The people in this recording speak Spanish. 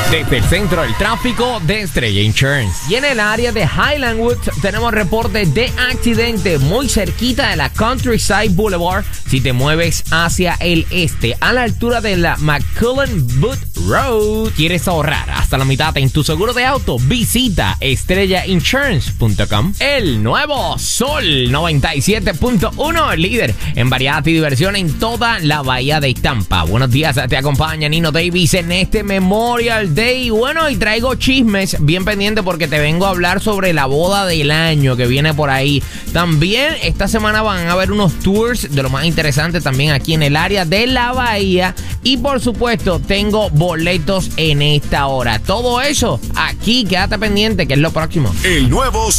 Desde el centro del tráfico de Estrella Insurance. Y en el área de Highland Woods tenemos reporte de accidente muy cerquita de la Countryside Boulevard. Si te mueves hacia el este, a la altura de la McCullen Boot Road. ¿Quieres ahorrar hasta la mitad en tu seguro de auto? Visita estrellainsurance.com. El nuevo Sol 97.1, líder en variedad y diversión en toda la bahía de Tampa. Buenos días, te acompaña Nino Davis en este Memorial Day. Bueno, y traigo chismes bien pendiente porque te vengo a hablar sobre la boda del año que viene por ahí. También esta semana van a haber unos tours de lo más interesante también aquí en el área de la bahía. Y por supuesto, tengo boletos en esta hora. Todo eso aquí, quédate pendiente que es lo próximo. El nuevo